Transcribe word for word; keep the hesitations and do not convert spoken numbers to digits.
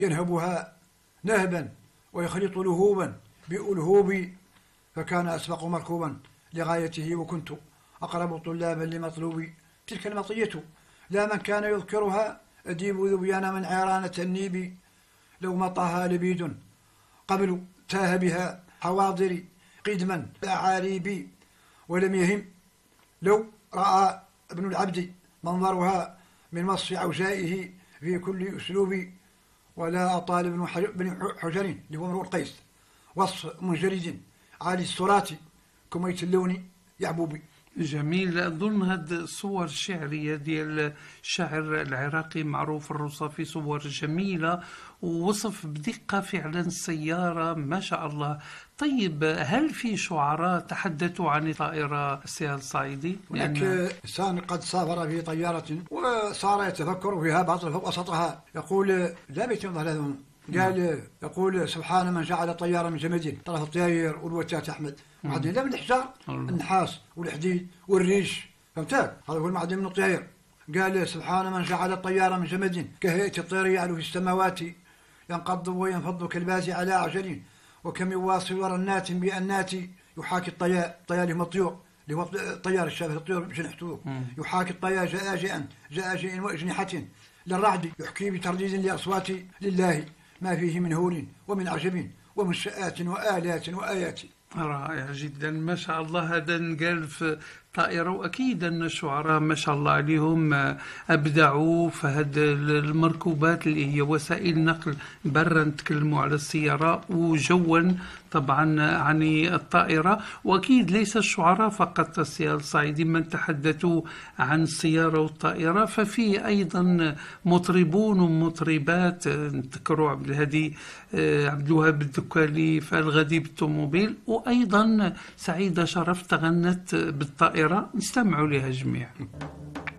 ينهبها نهبا ويخلط لهوبا بألهوب، فكان أسبق مركوبا لغايته وكنت أقرب طلابا لمطلوبي. تلك المطية لا من كان يذكرها أديب ذبيان من عيرانة النيب، لو مطاها لبيد قبل تاه بها حواضري قدما الأعاريب، ولم يهم لو رأى ابن العبد منظرها من مصف عوجائه في كل أسلوب، ولا أطال بن حجر اللي هو امرؤ القيس وصف منجرد عالي الصراط كميت اللون يعبوبي. جميل. أظن هاد الصور الشعرية ديال الشاعر العراقي معروف الرصافي صور جميلة ووصف بدقة فعلا السيارة ما شاء الله. طيب هل في شعراء تحدثوا عن الطائرة السي الصعيدي؟ هناك إنسان قد سافر في طيارة وصار يتفكر فيها باطل فوق وسطها، يقول لا بيت ظهر قال يقول سبحان من جعل طيارة من جمد طرف الطيار والوتات أحمد، معدن لا من الحجار النحاس والحديد والريش، فهمتك؟ هذا هو المعدن من الطيار. قال سبحان من جعل الطيارة من جمد كهيئة الطير يعلو في السماوات ينقض وينفض كالباز على عجل، وكم يواصل رنات بأنات يحاكي الطيار، الطيار هم الطيور اللي هو الطيار الشافر الطيور بجنحته، يحاكي الطيار جاء جاء وأجنحة للرعد يحكي بترديد لأصوات لله ما فيه من هول ومن عجب ومن شآت وآلات وآيات. رائع جدا ما شاء الله. هذا نقال في طائرة، وأكيد أن الشعراء ما شاء الله عليهم أبدعوا في هذه المركوبات اللي هي وسائل نقل برا، نتكلموا على السيارة، وجوا طبعا عن الطائرة. وأكيد ليس الشعراء فقط السي الصعيدي من تحدثوا عن السيارة والطائرة، ففي أيضا مطربون ومطربات، نذكروا عبد الهادي عبد الوهاب الدكالي في الغديب الطوموبيل، وأيضا سعيدة شرف تغنت بالطائرة، نستمعوا لها جميعا.